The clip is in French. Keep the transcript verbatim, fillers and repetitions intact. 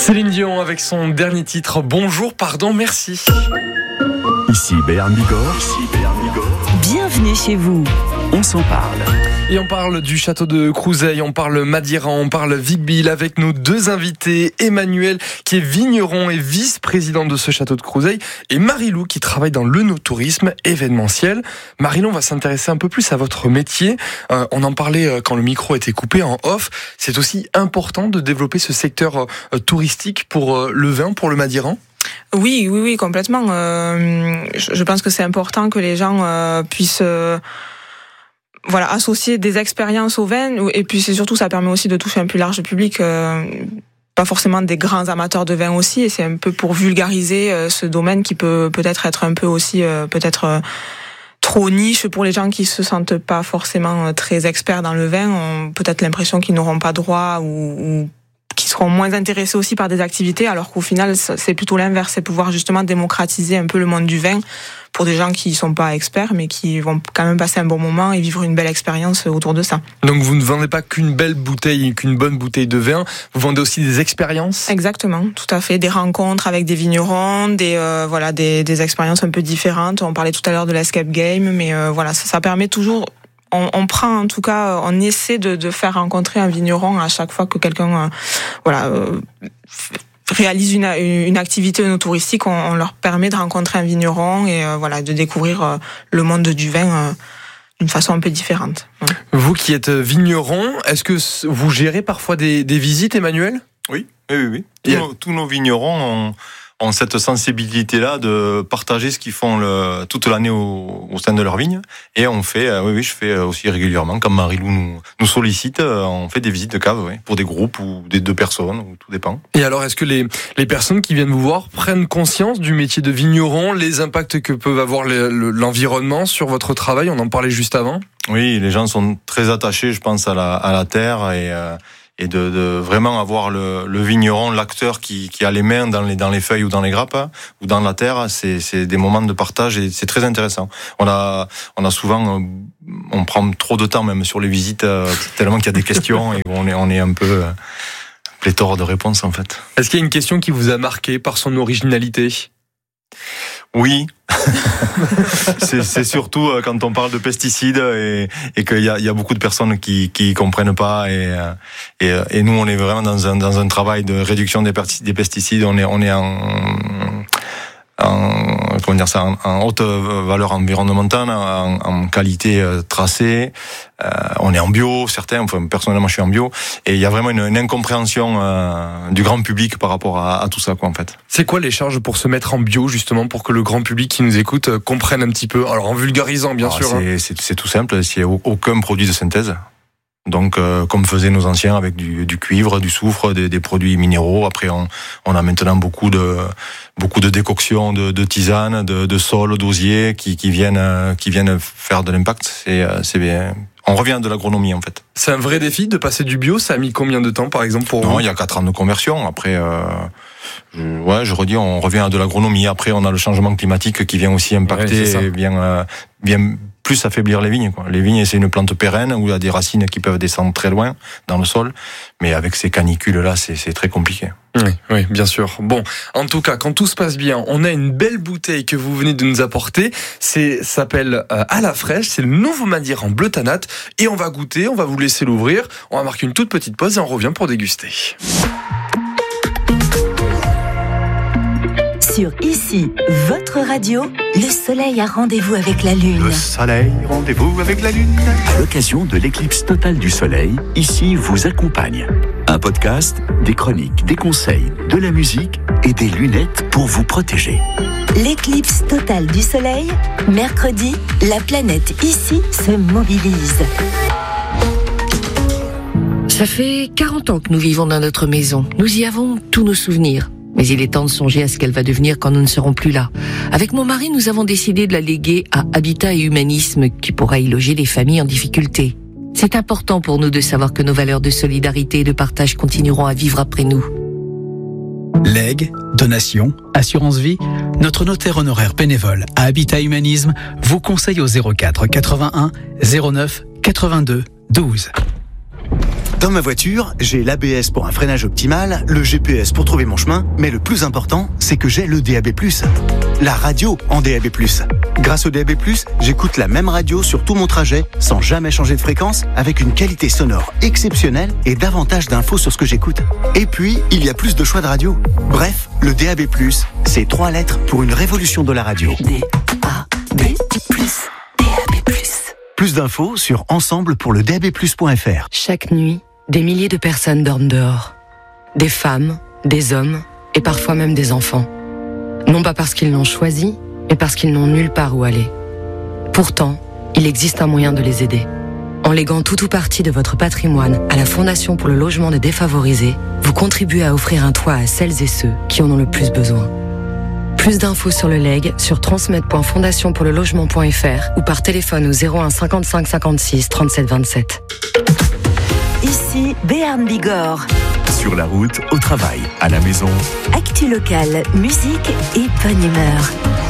Céline Dion avec son dernier titre, Bonjour, pardon, merci. Ici Béarn Bigorre. Ici Béarn Bigorre. Bienvenue chez vous. On s'en parle. Et on parle du château de Crouzeil, on parle Madiran, on parle Vic-Bilh avec nos deux invités, Emmanuel qui est vigneron et vice-président de ce château de Crouzeil et Marie-Lou qui travaille dans l'œnotourisme événementiel. Marie-Lou, on va s'intéresser un peu plus à votre métier. Euh, on en parlait quand le micro était coupé en off. C'est aussi important de développer ce secteur euh, touristique pour euh, le vin, pour le Madiran ? Oui, oui, oui, complètement. Euh, je pense que c'est important que les gens euh, puissent... Euh Voilà, associer des expériences au vin, et puis c'est surtout, ça permet aussi de toucher un plus large public, euh, pas forcément des grands amateurs de vin aussi, et c'est un peu pour vulgariser euh, ce domaine qui peut peut-être être un peu aussi, euh, peut-être euh, trop niche pour les gens qui se sentent pas forcément très experts dans le vin, ont peut-être l'impression qu'ils n'auront pas droit ou, ou qui seront moins intéressés aussi par des activités, alors qu'au final, c'est plutôt l'inverse, c'est pouvoir justement démocratiser un peu le monde du vin pour des gens qui ne sont pas experts, mais qui vont quand même passer un bon moment et vivre une belle expérience autour de ça. Donc vous ne vendez pas qu'une belle bouteille, qu'une bonne bouteille de vin, vous vendez aussi des expériences ? Exactement, tout à fait, des rencontres avec des vignerons, des euh, voilà, des, des expériences un peu différentes. On parlait tout à l'heure de l'escape game, mais euh, voilà, ça, ça permet toujours... On, on prend en tout cas, on essaie de, de faire rencontrer un vigneron à chaque fois que quelqu'un euh, voilà, euh, réalise une, une activité œnotouristique. On, on leur permet de rencontrer un vigneron et euh, voilà, de découvrir euh, le monde du vin euh, d'une façon un peu différente. Ouais. Vous qui êtes vigneron, est-ce que vous gérez parfois des, des visites, Emmanuel ? Oui, oui, oui. oui. Tous, yeah. nos, tous nos vignerons ont... ont cette sensibilité-là de partager ce qu'ils font le, toute l'année au, au sein de leur vigne. Et on fait, euh, oui, oui, je fais aussi régulièrement, comme Marie-Lou nous, nous sollicite, euh, on fait des visites de cave, oui, pour des groupes ou des deux personnes, ou tout dépend. Et alors, est-ce que les, les personnes qui viennent vous voir prennent conscience du métier de vigneron, les impacts que peuvent avoir le, le, l'environnement sur votre travail ? On en parlait juste avant. Oui, les gens sont très attachés, je pense, à la, à la terre et... Euh, et de, de vraiment avoir le, le vigneron, l'acteur qui, qui a les mains dans les, dans les feuilles ou dans les grappes ou dans la terre, c'est, c'est des moments de partage et c'est très intéressant. On a, on a souvent, on prend trop de temps même sur les visites, tellement qu'il y a des questions et on est, on est un peu pléthore de réponses en fait. Est-ce qu'il y a une question qui vous a marqué par son originalité ? Oui, c'est, c'est surtout quand on parle de pesticides et, et qu'il y a, il y a beaucoup de personnes qui qui comprennent pas et, et et nous on est vraiment dans un dans un travail de réduction des, des pesticides. On est on est en en comment dire ça en, en haute valeur environnementale, en, en qualité tracée. Euh, on est en bio, certains. Enfin, personnellement, je suis en bio, et il y a vraiment une, une incompréhension euh, du grand public par rapport à, à tout ça, quoi, en fait. C'est quoi les charges pour se mettre en bio, justement, pour que le grand public qui nous écoute euh, comprenne un petit peu, alors en vulgarisant, bien alors, sûr. C'est, hein. c'est, c'est tout simple. Il n'y a aucun produit de synthèse. Donc, euh, comme faisaient nos anciens avec du, du cuivre, du soufre, des, des produits minéraux. Après, on, on a maintenant beaucoup de beaucoup de décoctions, de, de tisanes, de, de sols, d'osiers qui, qui viennent qui viennent faire de l'impact. C'est, c'est bien. On revient de l'agronomie en fait. C'est un vrai défi de passer du bio. Ça a mis combien de temps, par exemple, pour non, vous ? Il y a quatre ans de conversion. Après, euh, je, ouais, je redis, on revient à de l'agronomie. Après, on a le changement climatique qui vient aussi impacter, ouais, et vient euh, vient plus affaiblir les vignes, quoi. Les vignes, c'est une plante pérenne où il y a des racines qui peuvent descendre très loin dans le sol, mais avec ces canicules-là, c'est, c'est très compliqué. Oui, oui, bien sûr. Bon, en tout cas, quand tout se passe bien, on a une belle bouteille que vous venez de nous apporter. C'est, ça s'appelle euh, à la fraîche. C'est le nouveau Madiran bleu tanat. Et on va goûter, on va vous laisser l'ouvrir. On va marquer une toute petite pause et on revient pour déguster. Sur Ici, votre radio, le soleil a rendez-vous avec la lune. Le soleil, rendez-vous avec la lune. À l'occasion de l'éclipse totale du soleil, Ici vous accompagne. Un podcast, des chroniques, des conseils, de la musique et des lunettes pour vous protéger. L'éclipse totale du soleil, mercredi, la planète Ici se mobilise. Ça fait quarante ans que nous vivons dans notre maison. Nous y avons tous nos souvenirs. Mais il est temps de songer à ce qu'elle va devenir quand nous ne serons plus là. Avec mon mari, nous avons décidé de la léguer à Habitat et Humanisme, qui pourra y loger les familles en difficulté. C'est important pour nous de savoir que nos valeurs de solidarité et de partage continueront à vivre après nous. Legs, donations, assurance vie, notre notaire honoraire bénévole à Habitat Humanisme vous conseille au zéro quatre quatre-vingt-un zéro neuf quatre-vingt-deux douze. Dans ma voiture, j'ai l'A B S pour un freinage optimal, le G P S pour trouver mon chemin, mais le plus important, c'est que j'ai le D A B plus. La radio en D A B plus. Grâce au D A B plus, j'écoute la même radio sur tout mon trajet, sans jamais changer de fréquence, avec une qualité sonore exceptionnelle et davantage d'infos sur ce que j'écoute. Et puis, il y a plus de choix de radio. Bref, le D A B plus, c'est trois lettres pour une révolution de la radio. D A B plus, D A B plus. Plus d'infos sur ensemble pour le D A B plus point F R. Chaque nuit, des milliers de personnes dorment dehors. Des femmes, des hommes et parfois même des enfants. Non pas parce qu'ils l'ont choisi, mais parce qu'ils n'ont nulle part où aller. Pourtant, il existe un moyen de les aider. En léguant tout ou partie de votre patrimoine à la Fondation pour le logement des défavorisés, vous contribuez à offrir un toit à celles et ceux qui en ont le plus besoin. Plus d'infos sur le legs sur transmet point fondation pour le logement point F R ou par téléphone au zéro un cinquante-cinq cinquante-six trente-sept vingt-sept. Ici, Béarn Bigorre. Sur la route, au travail, à la maison. Actu locale, musique et bonne humeur.